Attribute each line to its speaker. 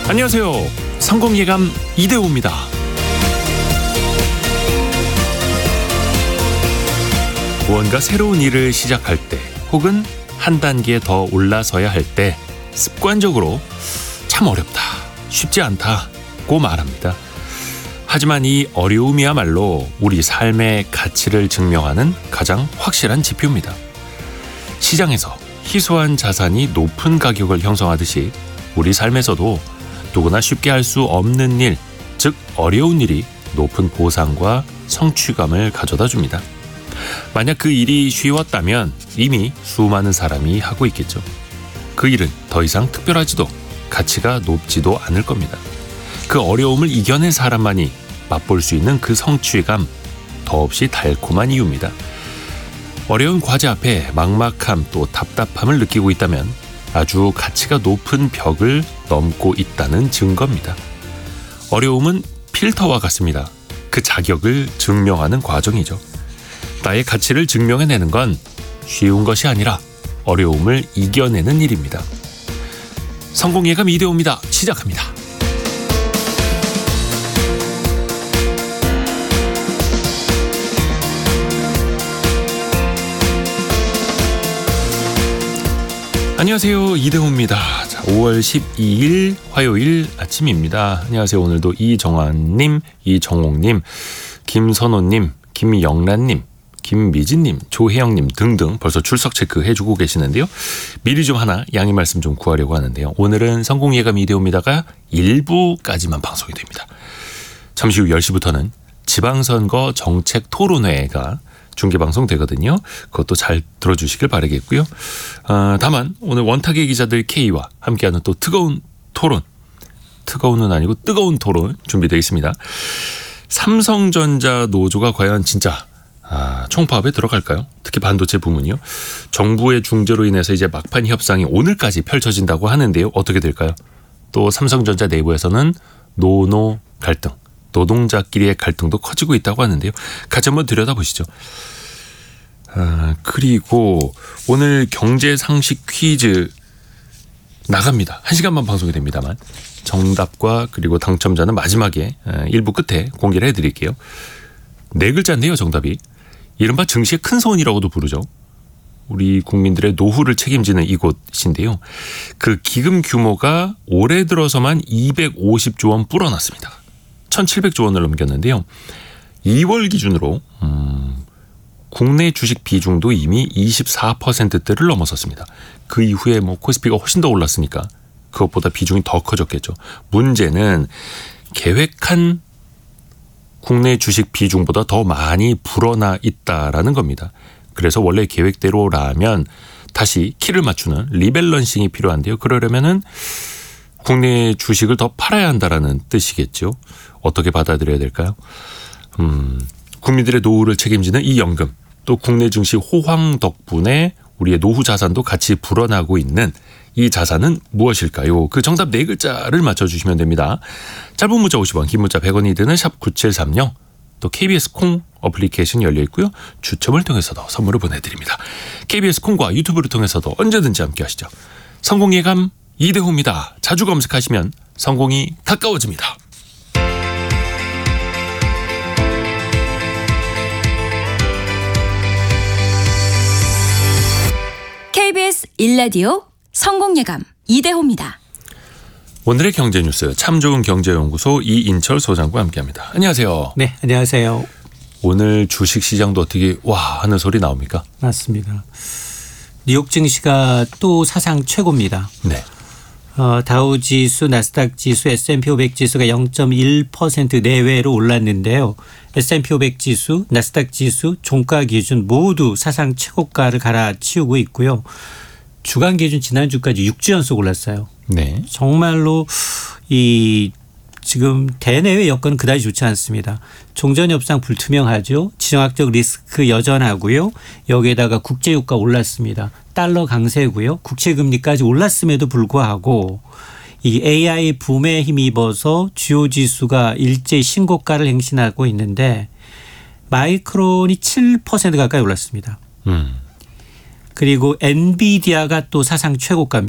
Speaker 1: 안녕하세요. 성공예감 이대호입니다. 무언가 새로운 일을 시작할 때 혹은 한 단계 더 올라서야 할 때 습관적으로 참 어렵다, 쉽지 않다고 말합니다. 하지만 이 어려움이야말로 우리 삶의 가치를 증명하는 가장 확실한 지표입니다. 시장에서 희소한 자산이 높은 가격을 형성하듯이 우리 삶에서도 누구나 쉽게 할 수 없는 일, 즉 어려운 일이 높은 보상과 성취감을 가져다 줍니다. 만약 그 일이 쉬웠다면 이미 수많은 사람이 하고 있겠죠. 그 일은 더 이상 특별하지도 가치가 높지도 않을 겁니다. 그 어려움을 이겨낸 사람만이 맛볼 수 있는 그 성취감, 더없이 달콤한 이유입니다. 어려운 과제 앞에 막막함 또 답답함을 느끼고 있다면 아주 가치가 높은 벽을 넘고 있다는 증거입니다. 어려움은 필터와 같습니다. 그 자격을 증명하는 과정이죠. 나의 가치를 증명해내는 건 쉬운 것이 아니라 어려움을 이겨내는 일입니다. 성공예감 이대호입니다. 시작합니다. 안녕하세요. 이대호입니다. 자, 5월 12일 화요일 아침입니다. 안녕하세요. 오늘도 이정환님, 이정옥님, 김선호님, 김영란님, 김미진님, 조혜영님 등등 벌써 출석 체크해주고 계시는데요. 미리 좀 하나 양해 말씀 좀 구하려고 하는데요. 오늘은 성공예감 이대호입니다가 일부까지만 방송이 됩니다. 잠시 후 10시부터는 지방선거 정책 토론회가 중계방송 되거든요. 그것도 잘 들어주시길 바라겠고요. 다만 오늘 원탁의 기자들 K와 함께하는 또 뜨거운 토론, 뜨거운은 아니고 뜨거운 토론 준비되어 있습니다. 삼성전자 노조가 과연 진짜 총파업에 들어갈까요? 특히 반도체 부문이요. 정부의 중재로 인해서 이제 막판 협상이 오늘까지 펼쳐진다고 하는데요. 어떻게 될까요? 또 삼성전자 내부에서는 노노 갈등, 노동자끼리의 갈등도 커지고 있다고 하는데요. 같이 한번 들여다보시죠. 그리고 오늘 경제상식 퀴즈 나갑니다. 1시간만 방송이 됩니다만 정답과 그리고 당첨자는 마지막에 1부 끝에 공개를 해드릴게요. 4글자인데요. 정답이 이른바 증시의 큰 손이라고도 부르죠. 우리 국민들의 노후를 책임지는 이곳인데요. 그 기금 규모가 올해 들어서만 250조 원 불어났습니다. 1,700조 원을 넘겼는데요. 2월 기준으로 국내 주식 비중도 이미 24%대를 넘어섰습니다. 그 이후에 코스피가 훨씬 더 올랐으니까 그것보다 비중이 더 커졌겠죠. 문제는 계획한 국내 주식 비중보다 더 많이 불어나 있다라는 겁니다. 그래서 원래 계획대로라면 다시 키를 맞추는 리밸런싱이 필요한데요. 그러려면은 국내 주식을 더 팔아야 한다라는 뜻이겠죠. 어떻게 받아들여야 될까요? 국민들의 노후를 책임지는 이 연금, 또 국내 증시 호황 덕분에 우리의 노후 자산도 같이 불어나고 있는 이 자산은 무엇일까요? 그 정답 4글자를 맞춰주시면 됩니다. 짧은 문자 50원, 긴 문자 100원이 드는 샵 9730, 또 KBS 콩 어플리케이션 열려 있고요. 추첨을 통해서도 선물을 보내드립니다. KBS 콩과 유튜브를 통해서도 언제든지 함께 하시죠. 성공예감 이대호입니다. 자주 검색하시면 성공이 가까워집니다.
Speaker 2: KBS 1라디오 성공예감 이대호입니다.
Speaker 1: 오늘의 경제뉴스 참 좋은 경제연구소 이인철 소장과 함께합니다. 안녕하세요.
Speaker 3: 네, 안녕하세요.
Speaker 1: 오늘 주식시장도 어떻게 와 하는 소리 나옵니까?
Speaker 3: 맞습니다. 뉴욕 증시가 또 사상 최고입니다.
Speaker 1: 네.
Speaker 3: 다우지수, 나스닥지수, S&P 500지수가 0.1% 내외로 올랐는데요. S&P 500지수, 나스닥지수, 종가 기준 모두 사상 최고가를 갈아치우고 있고요. 주간 기준 지난주까지 6주 연속 올랐어요.
Speaker 1: 네.
Speaker 3: 정말로 이 지금 대내외 여건은 그다지 좋지 않습니다. 종전 협상 불투명하죠. 지정학적 리스크 여전하고요. 여기에다가 국제유가 올랐습니다. 달러 강세고요. 국채금리까지 올랐음에도 불구하고 이 AI 붐에 힘입어서 주요 지수가 일제히 신고가를 행신하고 있는데 마이크론이 7% 가까이 올랐습니다. 그리고 엔비디아가 또 사상 최고가입니다.